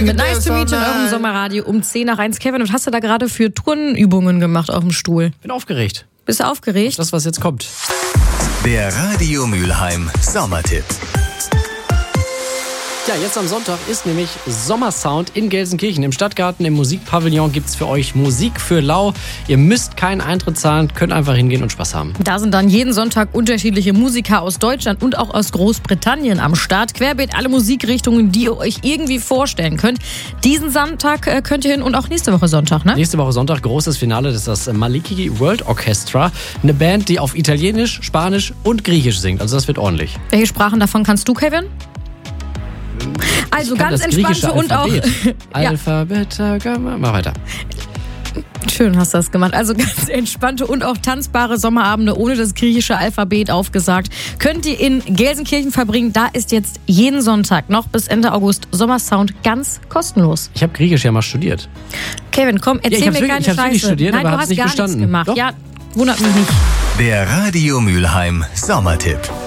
Mit Nice to Meet in eurem Sommerradio um 10 nach 1. Kevin, was hast du da gerade für Turnübungen gemacht auf dem Stuhl? Bin aufgeregt. Bist du aufgeregt? Das, was jetzt kommt. Der Radio Mülheim Sommertipp. Ja, jetzt am Sonntag ist nämlich Sommersound in Gelsenkirchen. Im Stadtgarten, im Musikpavillon gibt's für euch Musik für lau. Ihr müsst keinen Eintritt zahlen, könnt einfach hingehen und Spaß haben. Da sind dann jeden Sonntag unterschiedliche Musiker aus Deutschland und auch aus Großbritannien am Start. Querbeet alle Musikrichtungen, die ihr euch irgendwie vorstellen könnt. Diesen Sonntag könnt ihr hin und auch nächste Woche Sonntag, ne? Nächste Woche Sonntag, großes Finale, das ist das Maliki World Orchestra. Eine Band, die auf Italienisch, Spanisch und Griechisch singt. Also das wird ordentlich. Welche Sprachen davon kannst du, Kevin? Also ganz entspannte und auch... Alphabet, mach weiter. Schön hast du das gemacht. Also ganz entspannte und auch tanzbare Sommerabende ohne das griechische Alphabet aufgesagt. Könnt ihr in Gelsenkirchen verbringen. Da ist jetzt jeden Sonntag noch bis Ende August Sommersound ganz kostenlos. Ich habe Griechisch ja mal studiert. Kevin, komm, erzähl mir keine Scheiße. Studiert, Nein, aber du hast nicht gar bestanden. nichts gemacht. Doch? Ja, wundert mich nicht. Der Radio Mülheim Sommertipp.